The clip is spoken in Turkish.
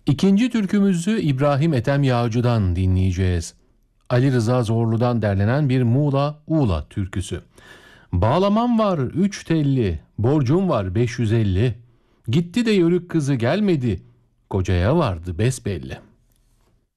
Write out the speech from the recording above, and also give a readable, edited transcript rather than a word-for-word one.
İkinci türkümüzü İbrahim Ethem Yağcı'dan dinleyeceğiz. Ali Rıza Zorlu'dan derlenen bir Muğla Uğla türküsü. Bağlamam var 3 telli, borcum var 550. Gitti de yörük kızı gelmedi, kocaya vardı besbelli.